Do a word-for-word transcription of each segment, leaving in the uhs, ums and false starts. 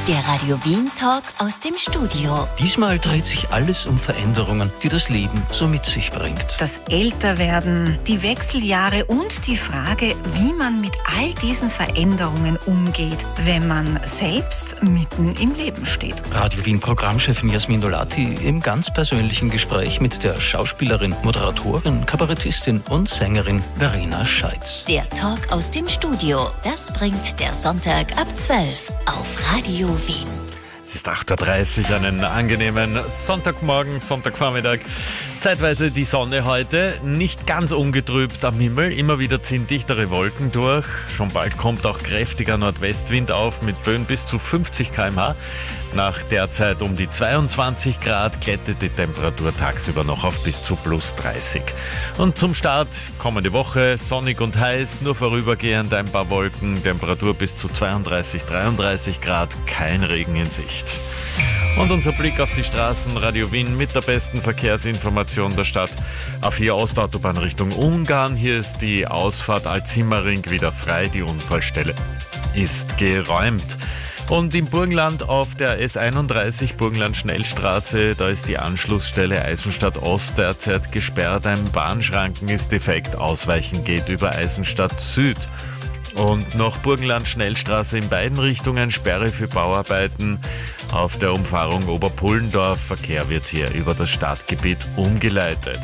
Der Radio Wien Talk aus dem Studio. Diesmal dreht sich alles um Veränderungen, die das Leben so mit sich bringt. Das Älterwerden, die Wechseljahre und die Frage, wie man mit all diesen Veränderungen umgeht, wenn man selbst mitten im Leben steht. Radio Wien Programmchefin Jasmin Dolati im ganz persönlichen Gespräch mit der Schauspielerin, Moderatorin, Kabarettistin und Sängerin Verena Scheitz. Der Talk aus dem Studio, das bringt der Sonntag ab zwölf auf Radio Wien. Es ist acht Uhr dreißig, einen angenehmen Sonntagmorgen, Sonntagvormittag. Zeitweise die Sonne heute, nicht ganz ungetrübt am Himmel. Immer wieder ziehen dichtere Wolken durch. Schon bald kommt auch kräftiger Nordwestwind auf mit Böen bis zu fünfzig Kilometer pro Stunde. Nach derzeit um die zweiundzwanzig Grad klettert die Temperatur tagsüber noch auf bis zu plus dreißig. Und zum Start kommende Woche sonnig und heiß, nur vorübergehend ein paar Wolken, Temperatur bis zu zweiunddreißig, dreiunddreißig Grad, kein Regen in Sicht. Und unser Blick auf die Straßen, Radio Wien mit der besten Verkehrsinformation der Stadt. A vier Ostautobahn Richtung Ungarn, hier ist die Ausfahrt Alzimmerring wieder frei, die Unfallstelle ist geräumt. Und im Burgenland auf der S einunddreißig Burgenland-Schnellstraße, da ist die Anschlussstelle Eisenstadt Ost derzeit gesperrt. Ein Bahnschranken ist defekt, Ausweichen geht über Eisenstadt Süd. Und noch Burgenland-Schnellstraße in beiden Richtungen, Sperre für Bauarbeiten auf der Umfahrung Oberpullendorf. Verkehr wird hier über das Stadtgebiet umgeleitet.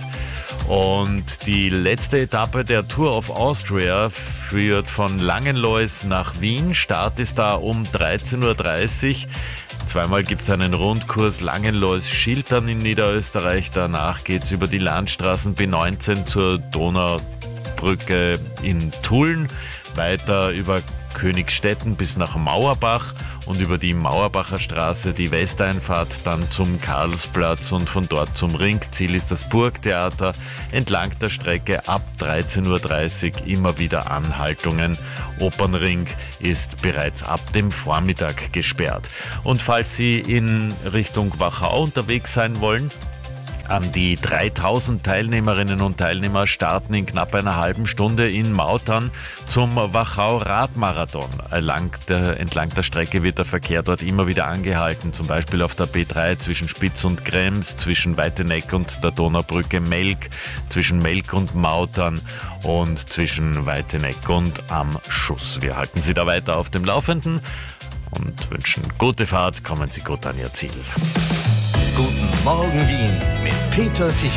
Und die letzte Etappe der Tour of Austria führt von Langenlois nach Wien. Start ist da um dreizehn Uhr dreißig. Zweimal gibt es einen Rundkurs Langenlois-Schiltern in Niederösterreich. Danach geht es über die Landstraßen B neunzehn zur Donaubrücke in Tulln, weiter über Königstetten bis nach Mauerbach und über die Mauerbacher Straße die Westeinfahrt dann zum Karlsplatz und von dort zum Ring. Ziel ist das Burgtheater. Entlang der Strecke ab dreizehn Uhr dreißig immer wieder Anhaltungen. Opernring ist bereits ab dem Vormittag gesperrt. Und falls Sie in Richtung Wachau unterwegs sein wollen, an die dreitausend Teilnehmerinnen und Teilnehmer starten in knapp einer halben Stunde in Mautern zum Wachau-Radmarathon. Entlang der, entlang der Strecke wird der Verkehr dort immer wieder angehalten, zum Beispiel auf der B drei zwischen Spitz und Krems, zwischen Weiteneck und der Donaubrücke Melk, zwischen Melk und Mautern und zwischen Weiteneck und am Schuss. Wir halten Sie da weiter auf dem Laufenden und wünschen gute Fahrt, kommen Sie gut an Ihr Ziel. Guten Morgen Wien mit Peter Tichy.